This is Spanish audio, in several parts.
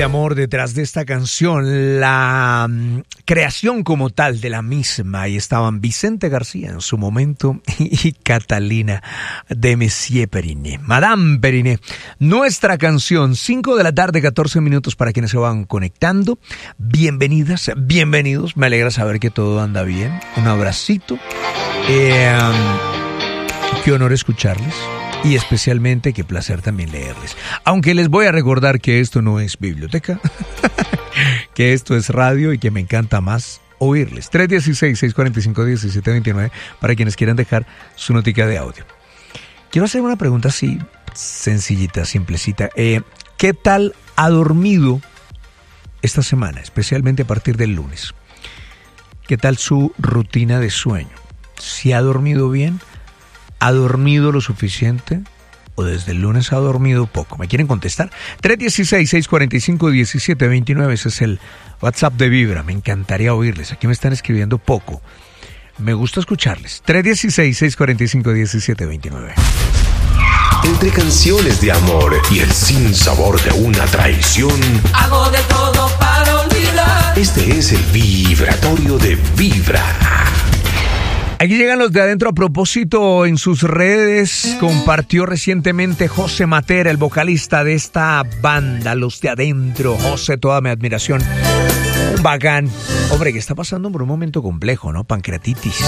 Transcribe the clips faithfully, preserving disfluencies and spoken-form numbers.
de amor detrás de esta canción, la um, creación como tal de la misma. Ahí estaban Vicente García en su momento y Catalina de Messier Periné. Madame Periné, nuestra canción, cinco de la tarde, catorce minutos para quienes se van conectando. Bienvenidas, bienvenidos. Me alegra saber que todo anda bien. Un abracito. Eh, um, qué honor escucharles. Y especialmente, qué placer también leerles. Aunque les voy a recordar que esto no es biblioteca, que esto es radio y que me encanta más oírles. tres uno seis, seis cuatro cinco, uno siete dos nueve para quienes quieran dejar su notica de audio. Quiero hacer una pregunta así, sencillita, simplecita. Eh, ¿Qué tal ha dormido esta semana, especialmente a partir del lunes? ¿Qué tal su rutina de sueño? ¿Si ha dormido bien? ¿Ha dormido lo suficiente? ¿O desde el lunes ha dormido poco? ¿Me quieren contestar? tres uno seis, seis cuatro cinco, uno siete dos nueve. Ese es el WhatsApp de Vibra. Me encantaría oírles. Aquí me están escribiendo poco. Me gusta escucharles. tres uno seis, seis cuatro cinco, uno siete dos nueve. Entre canciones de amor y el sinsabor de una traición, hago de todo para olvidar. Este es el vibratorio de Vibra. Aquí llegan los de adentro. A propósito, en sus redes compartió recientemente José Matera, el vocalista de esta banda, Los de Adentro. José, toda mi admiración. Un bacán. Hombre, que está pasando por un momento complejo, ¿no? Pancreatitis.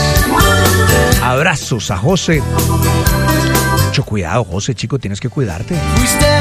Abrazos a José. Mucho cuidado, José, chico, tienes que cuidarte. Fuiste